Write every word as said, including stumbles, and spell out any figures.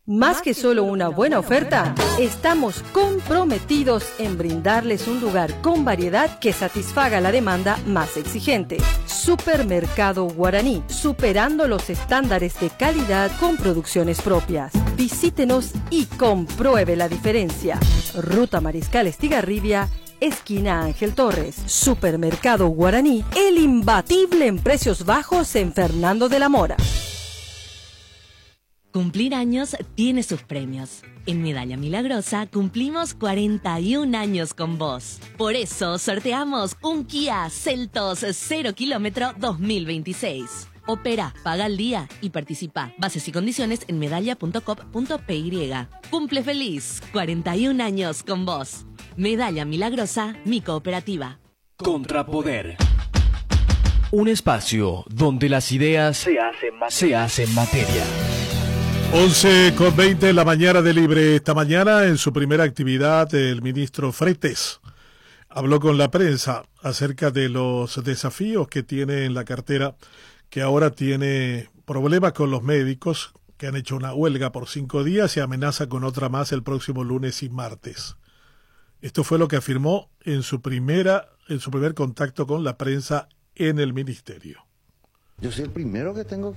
Más que solo una buena oferta, estamos comprometidos en brindarles un lugar con variedad que satisfaga la demanda más exigente. Supermercado Guaraní, superando los estándares de calidad con producciones propias. Visítenos y compruebe la diferencia. Ruta Mariscal Estigarribia, esquina Ángel Torres. Supermercado Guaraní, el imbatible en precios bajos en Fernando de la Mora. Cumplir años tiene sus premios. En Medalla Milagrosa cumplimos cuarenta y un años con vos. Por eso sorteamos un Kia Seltos cero kilómetro dos mil veintiséis. Opera, paga al día y participa. Bases y condiciones en medalla punto com punto p y. Cumple feliz, cuarenta y un años con vos. Medalla Milagrosa, mi cooperativa. Contrapoder. Un espacio donde las ideas se hacen materia. Se hacen materia. once con veinte de la mañana de Libre. Esta mañana, en su primera actividad, el ministro Freites habló con la prensa acerca de los desafíos que tiene en la cartera, que ahora tiene problemas con los médicos, que han hecho una huelga por cinco días y amenaza con otra más el próximo lunes y martes. Esto fue lo que afirmó en su primera, en su primer contacto con la prensa en el ministerio. Yo soy el primero que tengo